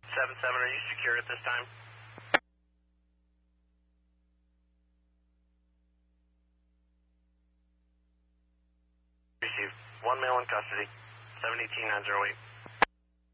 7-7, are you secured at this time? Received. One male in custody. 718-908.